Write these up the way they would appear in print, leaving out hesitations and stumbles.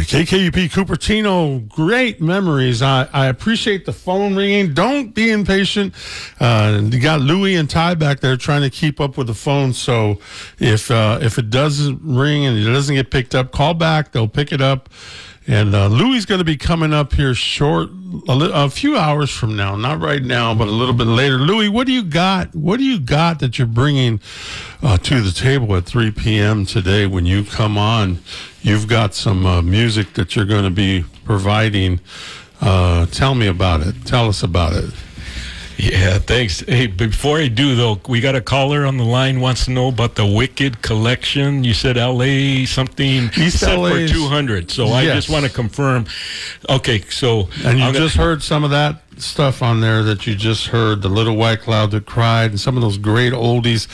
KKUP Cupertino, great memories. I appreciate the phone ringing. Don't be impatient. You got Louie and Ty back there trying to keep up with the phone. So if it doesn't ring and it doesn't get picked up, call back. They'll pick it up. And Louie's going to be coming up here a few hours from now. Not right now, but a little bit later. Louie, what do you got? What do you got that you're bringing to the table at 3 p.m. today when you come on? You've got some music that you're going to be providing. Tell me about it. Tell us about it. Yeah, thanks. Hey, before I do, though, we got a caller on the line wants to know about the Wicked collection. You said L.A. something East set LA for 200. So I just want to confirm. Okay, so... And you just heard some of that stuff on there that you just heard, The Little White Cloud That Cried, and some of those great oldies.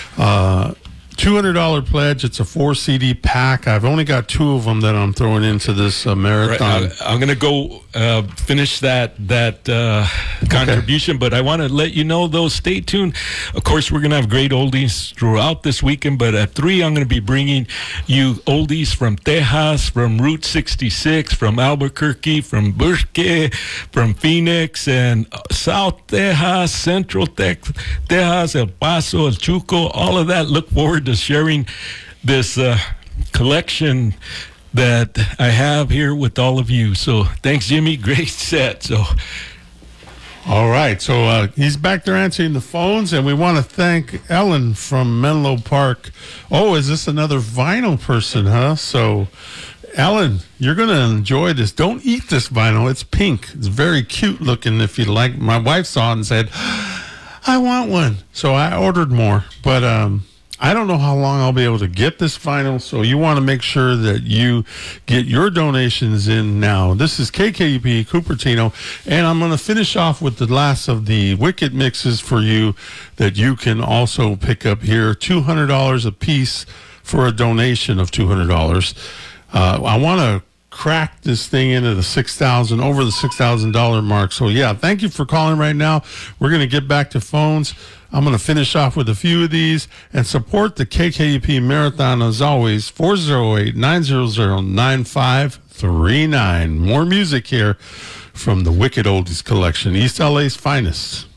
$200 pledge. It's a 4 CD pack. I've only got 2 of them that I'm throwing into this marathon. Right, I'm going to go finish that contribution, but I want to let you know, though, stay tuned. Of course, we're going to have great oldies throughout this weekend, but at 3, I'm going to be bringing you oldies from Tejas, from Route 66, from Albuquerque, from Burque, from Phoenix, and South Tejas, Central Tejas, El Paso, El Chuco, all of that. Look forward to sharing this collection that I have here with all of you. So thanks, Jimmy. Great set. So all right. So he's back there answering the phones, and we want to thank Ellen from Menlo Park. Oh, is this another vinyl person, huh? So Ellen, you're going to enjoy this. Don't eat this vinyl. It's pink. It's very cute looking if you like. My wife saw it and said, I want one. So I ordered more. But I don't know how long I'll be able to get this vinyl, so you want to make sure that you get your donations in now. This is KKUP Cupertino, and I'm going to finish off with the last of the Wicked mixes for you that you can also pick up here. $200 a piece for a donation of $200. I want to crack this thing into the $6,000, over the $6,000 mark. So, yeah, thank you for calling right now. We're going to get back to phones. I'm going to finish off with a few of these and support the KKUP Marathon as always, 408-900-9539. More music here from the Wicked Oldies Collection, East LA's finest.